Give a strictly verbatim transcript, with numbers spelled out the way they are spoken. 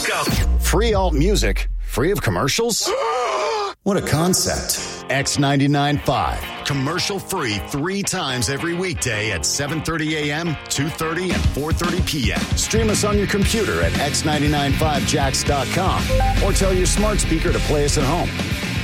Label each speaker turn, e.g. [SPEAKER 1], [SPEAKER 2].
[SPEAKER 1] go.
[SPEAKER 2] Free alt music, free of commercials? What a concept. X ninety-nine point five. Commercial free three times every weekday at seven thirty a.m., two thirty, and four thirty p.m. Stream us on your computer at x nine nine five jacks dot com or tell your smart speaker to play us at home.